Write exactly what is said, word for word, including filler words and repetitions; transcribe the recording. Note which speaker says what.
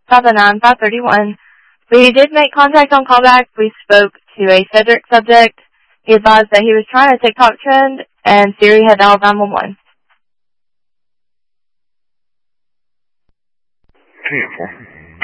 Speaker 1: five oh nine, five thirty-one. We did make contact on callback. We spoke to a Cedric subject. He advised that he was trying a TikTok trend, and Siri had dialed nine one one.
Speaker 2: ten four.